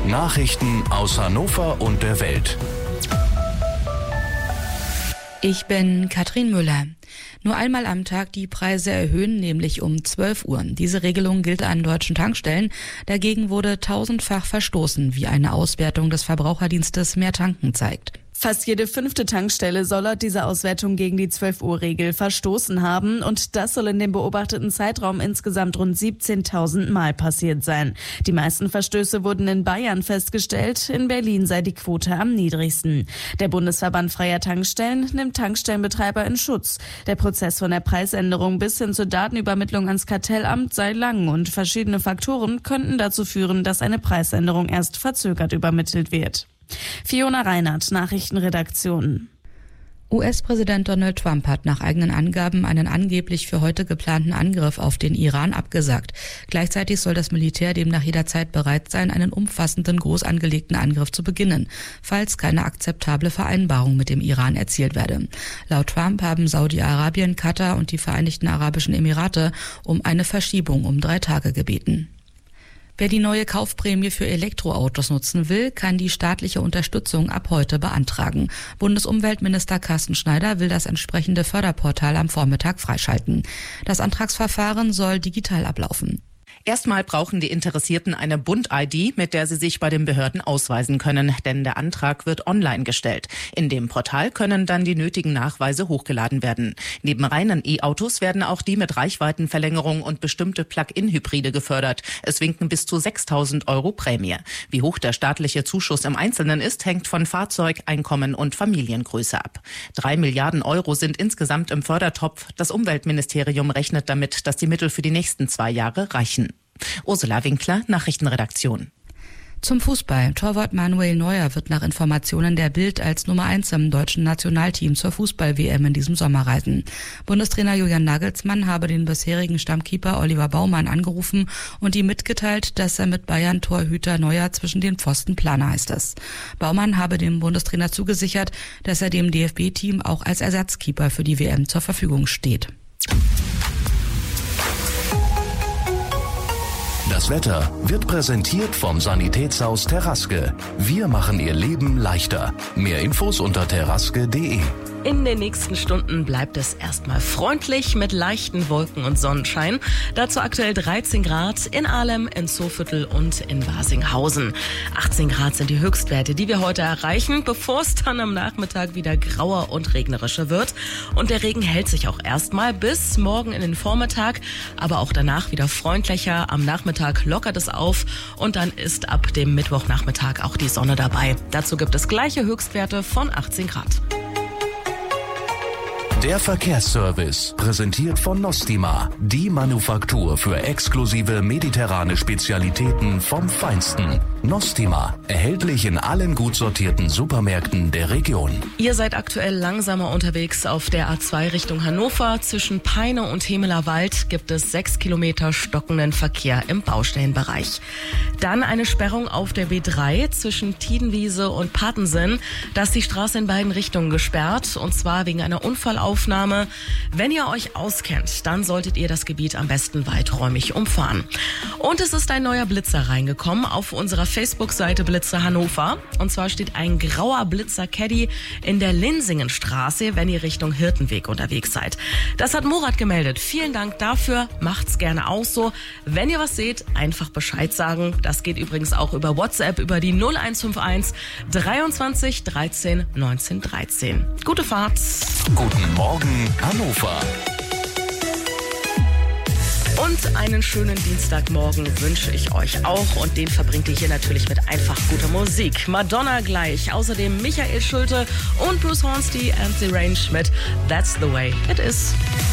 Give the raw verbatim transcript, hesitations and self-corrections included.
Nachrichten aus Hannover und der Welt. Ich bin Katrin Müller. Nur einmal am Tag die Preise erhöhen, nämlich um zwölf Uhr. Diese Regelung gilt an deutschen Tankstellen. Dagegen wurde tausendfach verstoßen, wie eine Auswertung des Verbraucherdienstes Mehr Tanken zeigt. Fast jede fünfte Tankstelle soll laut dieser Auswertung gegen die zwölf Uhr Regel verstoßen haben. Und das soll in dem beobachteten Zeitraum insgesamt rund siebzehntausend Mal passiert sein. Die meisten Verstöße wurden in Bayern festgestellt. In Berlin sei die Quote am niedrigsten. Der Bundesverband Freier Tankstellen nimmt Tankstellenbetreiber in Schutz. Der Prozess von der Preisänderung bis hin zur Datenübermittlung ans Kartellamt sei lang und verschiedene Faktoren könnten dazu führen, dass eine Preisänderung erst verzögert übermittelt wird. Fiona Reinhardt, Nachrichtenredaktion. U S-Präsident Donald Trump hat nach eigenen Angaben einen angeblich für heute geplanten Angriff auf den Iran abgesagt. Gleichzeitig soll das Militär demnach jederzeit bereit sein, einen umfassenden, groß angelegten Angriff zu beginnen, falls keine akzeptable Vereinbarung mit dem Iran erzielt werde. Laut Trump haben Saudi-Arabien, Katar und die Vereinigten Arabischen Emirate um eine Verschiebung um drei Tage gebeten. Wer die neue Kaufprämie für Elektroautos nutzen will, kann die staatliche Unterstützung ab heute beantragen. Bundesumweltminister Carsten Schneider will das entsprechende Förderportal am Vormittag freischalten. Das Antragsverfahren soll digital ablaufen. Erstmal brauchen die Interessierten eine Bund-I D, mit der sie sich bei den Behörden ausweisen können, denn der Antrag wird online gestellt. In dem Portal können dann die nötigen Nachweise hochgeladen werden. Neben reinen E-Autos werden auch die mit Reichweitenverlängerung und bestimmte Plug-in-Hybride gefördert. Es winken bis zu sechstausend Euro Prämie. Wie hoch der staatliche Zuschuss im Einzelnen ist, hängt von Fahrzeug, Einkommen und Familiengröße ab. Drei Milliarden Euro sind insgesamt im Fördertopf. Das Umweltministerium rechnet damit, dass die Mittel für die nächsten zwei Jahre reichen. Ursula Winkler, Nachrichtenredaktion. Zum Fußball. Torwart Manuel Neuer wird nach Informationen der Bild als Nummer eins im deutschen Nationalteam zur Fußball-W M in diesem Sommer reisen. Bundestrainer Julian Nagelsmann habe den bisherigen Stammkeeper Oliver Baumann angerufen und ihm mitgeteilt, dass er mit Bayern-Torhüter Neuer zwischen den Pfosten plane, heißt es. Baumann habe dem Bundestrainer zugesichert, dass er dem D F B-Team auch als Ersatzkeeper für die W M zur Verfügung steht. Das Wetter wird präsentiert vom Sanitätshaus Terraske. Wir machen Ihr Leben leichter. Mehr Infos unter terraske punkt de. In den nächsten Stunden bleibt es erstmal freundlich mit leichten Wolken und Sonnenschein. Dazu aktuell dreizehn Grad in Ahlem, in Zooviertel und in Barsinghausen. achtzehn Grad sind die Höchstwerte, die wir heute erreichen, bevor es dann am Nachmittag wieder grauer und regnerischer wird. Und der Regen hält sich auch erstmal bis morgen in den Vormittag, aber auch danach wieder freundlicher. Am Nachmittag lockert es auf und dann ist ab dem Mittwochnachmittag auch die Sonne dabei. Dazu gibt es gleiche Höchstwerte von achtzehn Grad. Der Verkehrsservice, präsentiert von Nostima, die Manufaktur für exklusive mediterrane Spezialitäten vom Feinsten. Nostima, erhältlich in allen gut sortierten Supermärkten der Region. Ihr seid aktuell langsamer unterwegs auf der A zwei Richtung Hannover. Zwischen Peine und Hemeler Wald gibt es sechs Kilometer stockenden Verkehr im Baustellenbereich. Dann eine Sperrung auf der B drei zwischen Tiedenwiese und Patensen. Da ist die Straße in beiden Richtungen gesperrt, und zwar wegen einer Unfallaufnahme. Wenn ihr euch auskennt, dann solltet ihr das Gebiet am besten weiträumig umfahren. Und es ist ein neuer Blitzer reingekommen auf unserer Facebook-Seite Blitzer Hannover. Und zwar steht ein grauer Blitzer-Caddy in der Linsingenstraße, wenn ihr Richtung Hirtenweg unterwegs seid. Das hat Murat gemeldet. Vielen Dank dafür. Macht's gerne auch so. Wenn ihr was seht, einfach Bescheid sagen. Das geht übrigens auch über WhatsApp über die null eins fünf eins dreiundzwanzig dreizehn neunzehn dreizehn. Gute Fahrt. Guten Morgen, Hannover. Und einen schönen Dienstagmorgen wünsche ich euch auch. Und den verbringt ihr hier natürlich mit einfach guter Musik. Madonna gleich. Außerdem Michael Schulte und Bruce Hornsby and the Range mit That's the Way It Is.